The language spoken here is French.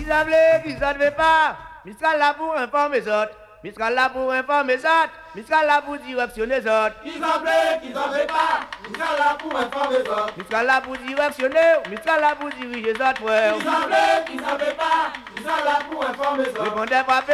ça veut, qui ça ne veut pas. Mistral là pour informer les autres. Mistral là pour informer les autres. Mistral là pour directionner les autres. Qui ça veut, qui ça veut pas. Mistral là pour informer les autres. Mistral là pour directionner. Mistral là pour diriger les autres, frère. Qui ça veut pas. Mistral là pour informer les autres. Répondez pas.